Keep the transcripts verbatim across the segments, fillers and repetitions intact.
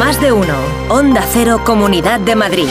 Más de uno. Onda Cero, Comunidad de Madrid.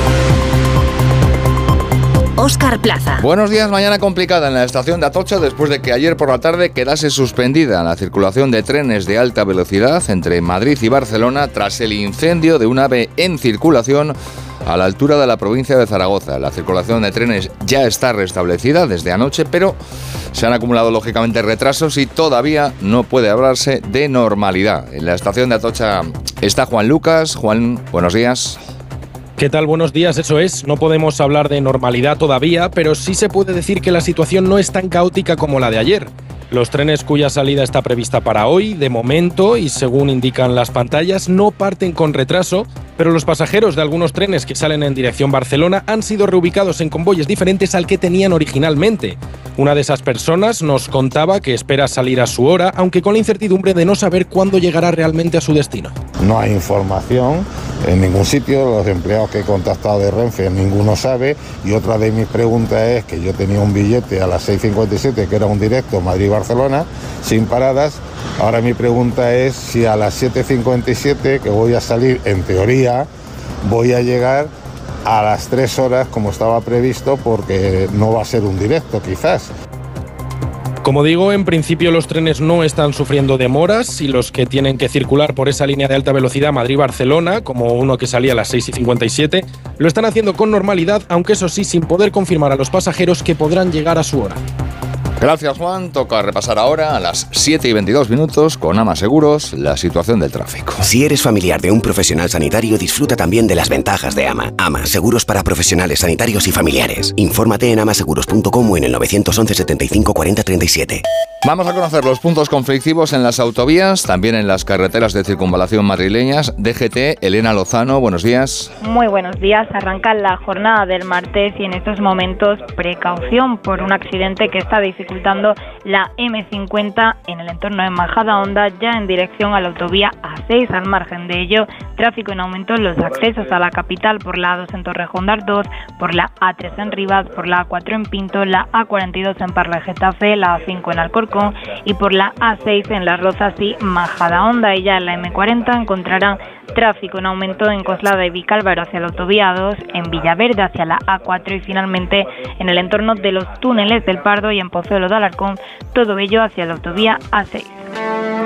Óscar Plaza. Buenos días. Mañana complicada en la estación de Atocha después de que ayer por la tarde quedase suspendida la circulación de trenes de alta velocidad entre Madrid y Barcelona tras el incendio de un AVE en circulación a la altura de la provincia de Zaragoza. La circulación de trenes ya está restablecida desde anoche, pero se han acumulado lógicamente retrasos y todavía no puede hablarse de normalidad. En la estación de Atocha está Juan Lucas. Juan, buenos días. ¿Qué tal? Buenos días, eso es. No podemos hablar de normalidad todavía, pero sí se puede decir que la situación no es tan caótica como la de ayer. Los trenes cuya salida está prevista para hoy, de momento, y según indican las pantallas, no parten con retraso, pero los pasajeros de algunos trenes que salen en dirección Barcelona han sido reubicados en convoyes diferentes al que tenían originalmente. Una de esas personas nos contaba que espera salir a su hora, aunque con la incertidumbre de no saber cuándo llegará realmente a su destino. No hay información en ningún sitio, los empleados que he contactado de Renfe ninguno sabe, y otra de mis preguntas es que yo tenía un billete a las seis cincuenta y siete que era un directo Madrid-Barcelona sin paradas. Ahora mi pregunta es si a las siete cincuenta y siete que voy a salir, en teoría voy a llegar a las tres horas como estaba previsto, porque no va a ser un directo quizás. Como digo, en principio los trenes no están sufriendo demoras y los que tienen que circular por esa línea de alta velocidad Madrid-Barcelona, como uno que salía a las seis y cincuenta y siete, lo están haciendo con normalidad, aunque eso sí, sin poder confirmar a los pasajeros que podrán llegar a su hora. Gracias, Juan. Toca repasar ahora a las siete y veintidós minutos con Ama Seguros la situación del tráfico. Si eres familiar de un profesional sanitario, disfruta también de las ventajas de Ama. Ama, seguros para profesionales sanitarios y familiares. Infórmate en amaseguros punto com o en el nueve once setenta y cinco cuarenta treinta y siete. Vamos a conocer los puntos conflictivos en las autovías, también en las carreteras de circunvalación madrileñas. D G T, Elena Lozano, buenos días. Muy buenos días. Arranca la jornada del martes y en estos momentos precaución por un accidente que está dificultando la eme cincuenta en el entorno de Majadahonda, ya en dirección a la autovía A seis. Al margen de ello, tráfico en aumento en los accesos a la capital por la A dos en Torrejón de Ardoz, por la A tres en Rivas, por la A cuatro en Pinto, la A cuarenta y dos en Parla de Getafe, la A cinco en Alcorcón y por la A seis en Las Rozas y Majadahonda. Y ya en la eme cuarenta encontrarán tráfico en aumento en Coslada y Vicálvaro hacia la autovía A dos, en Villaverde hacia la A cuatro y finalmente en el entorno de los túneles del Pardo y en Pozuelo de Alarcón, todo ello hacia la autovía A seis.